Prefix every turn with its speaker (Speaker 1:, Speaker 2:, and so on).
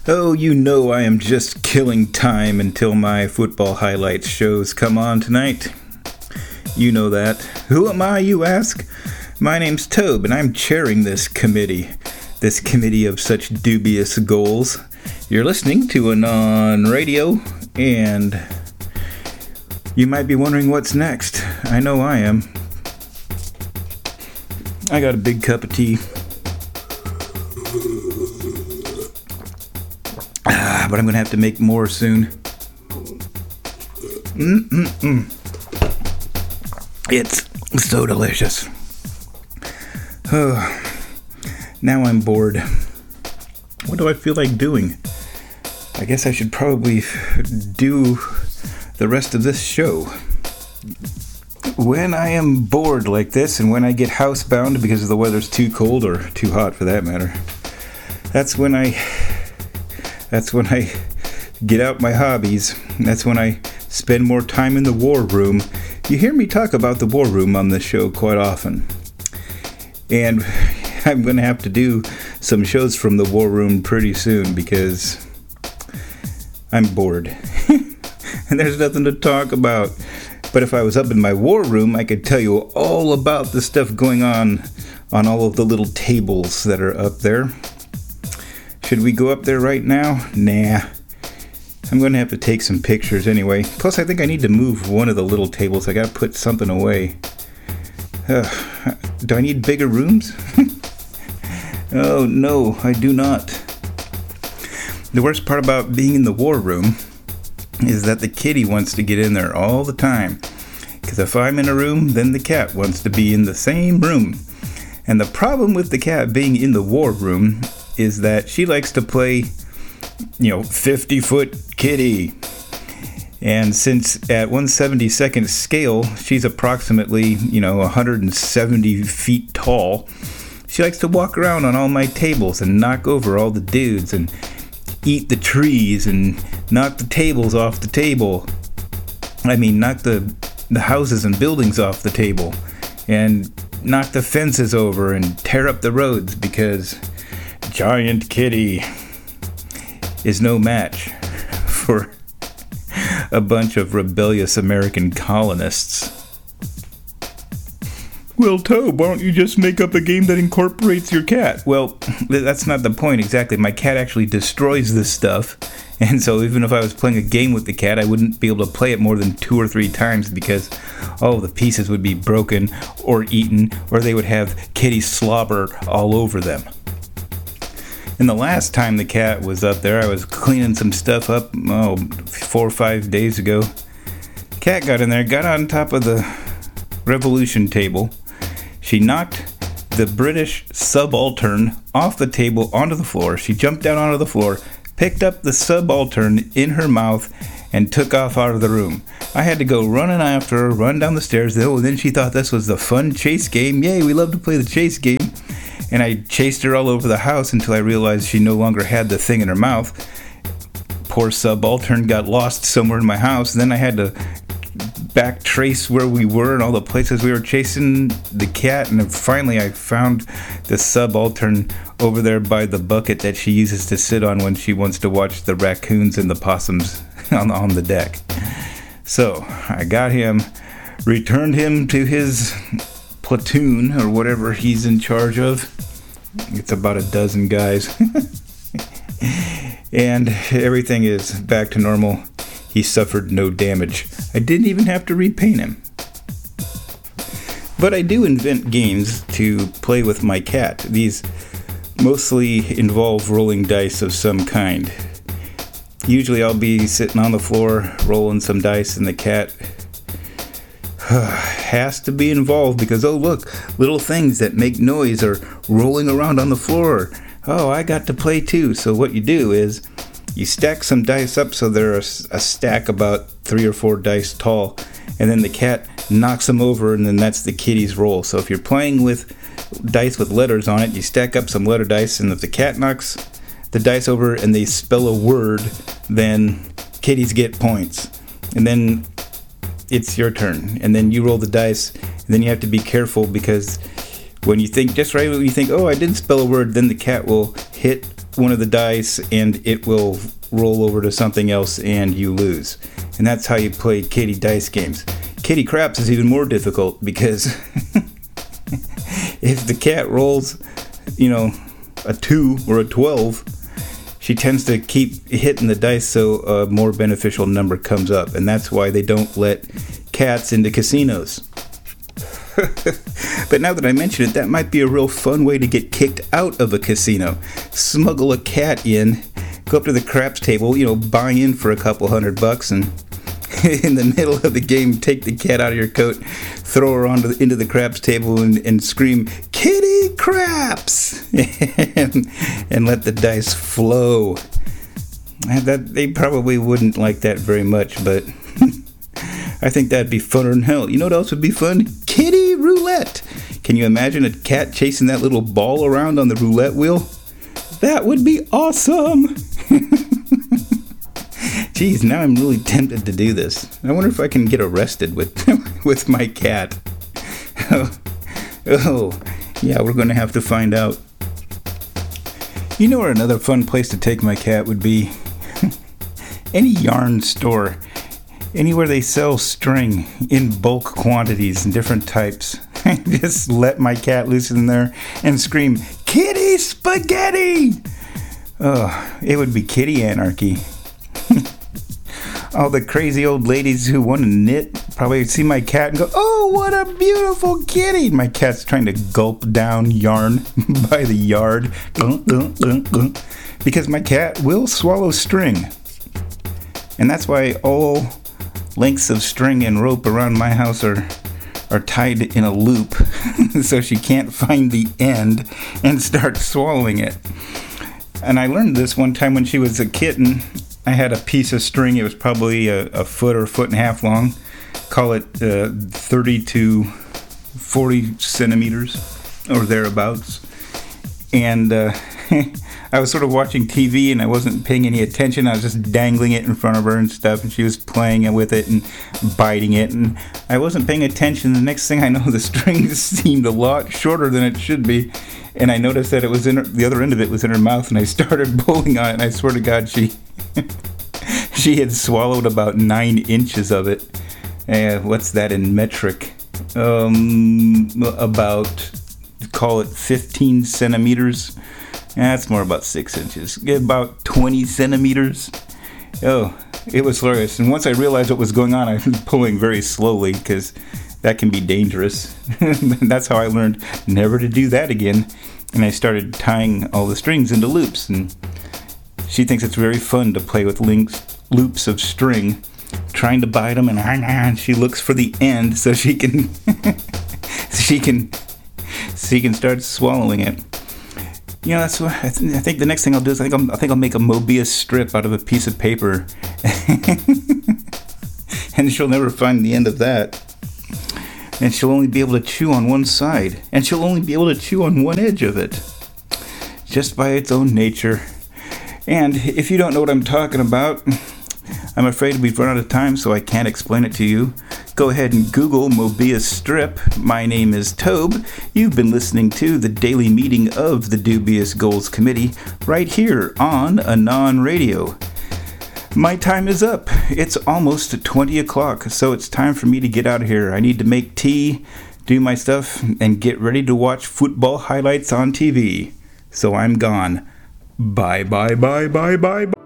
Speaker 1: Oh, you know I am just killing time until my football highlights shows come on tonight. You know that. Who am I, you ask? My name's Tobe, and I'm chairing this committee of such dubious goals. You're listening to Anon Radio, and you might be wondering what's next. I know I am. I got a big cup of tea. But I'm going to have to make more soon. It's so delicious. Now I'm bored. What do I feel like doing? I guess I should probably do the rest of this show. When I am bored like this, and when I get housebound because the weather's too cold, or too hot for that matter, that's when I get out my hobbies. That's when I spend more time in the war room. You hear me talk about the war room on this show quite often. And I'm going to have to do some shows from the war room pretty soon because I'm bored. And there's nothing to talk about. But if I was up in my war room, I could tell you all about the stuff going on all of the little tables that are up there. Should we go up there right now? Nah. I'm going to have to take some pictures anyway. Plus, I think I need to move one of the little tables. I got to put something away. Do I need bigger rooms? Oh, no, I do not. The worst part about being in the war room is that the kitty wants to get in there all the time. Because if I'm in a room, then the cat wants to be in the same room. And the problem with the cat being in the war room is that she likes to play, 50-foot kitty. And since at 1/72nd scale, she's approximately, 170 feet tall, she likes to walk around on all my tables and knock over all the dudes and eat the trees and knock the tables off the table. I mean, knock the houses and buildings off the table and knock the fences over and tear up the roads because Giant Kitty is no match for a bunch of rebellious American colonists. Well, Tobe, why don't you just make up a game that incorporates your cat? Well, that's not the point exactly. My cat actually destroys this stuff, and so even if I was playing a game with the cat, I wouldn't be able to play it more than 2 or 3 times because all the pieces would be broken or eaten, or they would have kitty slobber all over them. And the last time the cat was up there, I was cleaning some stuff up, 4 or 5 days ago. The cat got in there, got on top of the revolution table. She knocked the British subaltern off the table onto the floor. She jumped down onto the floor, picked up the subaltern in her mouth, and took off out of the room. I had to go running after her, run down the stairs. Oh, then she thought this was the fun chase game. Yay, we love to play the chase game. And I chased her all over the house until I realized she no longer had the thing in her mouth. Poor subaltern got lost somewhere in my house. Then I had to back trace where we were and all the places we were chasing the cat. And then finally I found the subaltern over there by the bucket that she uses to sit on when she wants to watch the raccoons and the possums on the deck. So I got him, returned him to his platoon or whatever he's in charge of. It's about 12 guys. And everything is back to normal. He suffered no damage. I didn't even have to repaint him. But I do invent games to play with my cat. These mostly involve rolling dice of some kind. Usually I'll be sitting on the floor rolling some dice, and the cat has to be involved because, oh look, little things that make noise are rolling around on the floor. Oh, I got to play too. So what you do is you stack some dice up so they're a stack about 3 or 4 dice tall, and then the cat knocks them over, and then that's the kitty's roll. So if you're playing with dice with letters on it, you stack up some letter dice, and if the cat knocks the dice over and they spell a word, then kitties get points. And then it's your turn, and then you roll the dice, and then you have to be careful because when you think just right when you think, oh, I didn't spell a word, then the cat will hit one of the dice and it will roll over to something else and you lose. And that's how you play kitty dice games. Kitty craps is even more difficult because if the cat rolls, a 2 or a 12, she tends to keep hitting the dice so a more beneficial number comes up. And that's why they don't let cats into casinos. But now that I mention it, that might be a real fun way to get kicked out of a casino. Smuggle a cat in, go up to the craps table, buy in for a couple $100 and in the middle of the game, take the cat out of your coat, throw her into the craps table and scream, "Kitty craps!" and let the dice flow. They probably wouldn't like that very much, but I think that'd be funner than hell. You know what else would be fun? Kitty roulette. Can you imagine a cat chasing that little ball around on the roulette wheel? That would be awesome. Geez, now I'm really tempted to do this. I wonder if I can get arrested with my cat. Oh, yeah, we're going to have to find out. You know where another fun place to take my cat would be? Any yarn store. Anywhere they sell string in bulk quantities and different types. Just let my cat loose in there and scream, "Kitty spaghetti!" Oh, it would be kitty anarchy. All the crazy old ladies who want to knit probably see my cat and go, "Oh, what a beautiful kitty!" My cat's trying to gulp down yarn by the yard. Because my cat will swallow string. And that's why all lengths of string and rope around my house are tied in a loop so she can't find the end and start swallowing it. And I learned this one time when she was a kitten. I had a piece of string. It was probably a foot or a foot and a half long. Call it 30 to 40 centimeters or thereabouts. And I was sort of watching TV and I wasn't paying any attention. I was just dangling it in front of her and stuff, and she was playing with it and biting it, and I wasn't paying attention. The next thing I know, the string seemed a lot shorter than it should be, and I noticed that it was the other end of it was in her mouth, and I started pulling on it, and I swear to God, she had swallowed about 9 inches of it. What's that in metric? About, call it 15 centimeters. That's more about 6 inches. About 20 centimeters. Oh, it was hilarious. And once I realized what was going on, I was pulling very slowly because that can be dangerous. That's how I learned never to do that again. And I started tying all the strings into loops. And she thinks it's very fun to play with loops of string, trying to bite them. And she looks for the end so she can start swallowing it. That's what I think. The next thing I'll do is I think I'll make a Mobius strip out of a piece of paper, and she'll never find the end of that. And she'll only be able to chew on one side, and she'll only be able to chew on one edge of it, just by its own nature. And if you don't know what I'm talking about, I'm afraid we've run out of time, so I can't explain it to you. Go ahead and Google Mobius strip. My name is Tobe. You've been listening to the daily meeting of the Dubious Goals Committee right here on Anon Radio. My time is up. It's almost 20 o'clock, so it's time for me to get out of here. I need to make tea, do my stuff, and get ready to watch football highlights on TV. So I'm gone. Bye, bye, bye, bye, bye, bye.